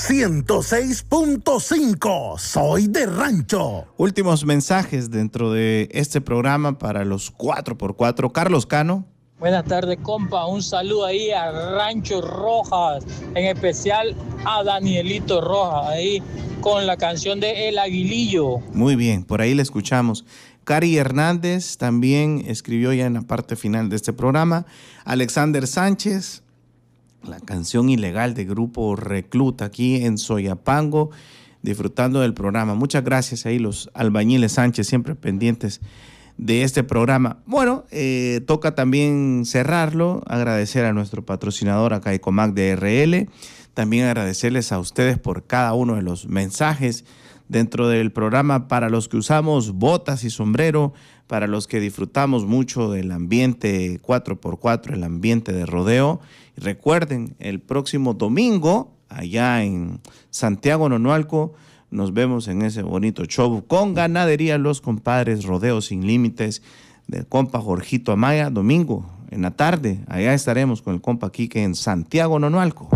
106.5. Soy de rancho. Últimos mensajes dentro de este programa para los 4x4. Carlos Cano. Buenas tardes, compa. Un saludo ahí a Rancho Rojas, en especial a Danielito Rojas, ahí con la canción de El Aguilillo. Muy bien, por ahí le escuchamos. Cari Hernández también escribió ya en la parte final de este programa. Alexander Sánchez, la canción ilegal de Grupo Recluta aquí en Soyapango, disfrutando del programa. Muchas gracias ahí los albañiles Sánchez, siempre pendientes de este programa. Bueno, toca también cerrarlo, agradecer a nuestro patrocinador acá Ecomac DRL, también agradecerles a ustedes por cada uno de los mensajes dentro del programa, para los que usamos botas y sombrero, para los que disfrutamos mucho del ambiente 4x4, el ambiente de rodeo. Y recuerden, el próximo domingo, allá en Santiago Nonualco, nos vemos en ese bonito show con Ganadería Los Compadres, Rodeo Sin Límites, del compa Jorgito Amaya. Domingo, en la tarde, allá estaremos con el compa Quique en Santiago Nonualco.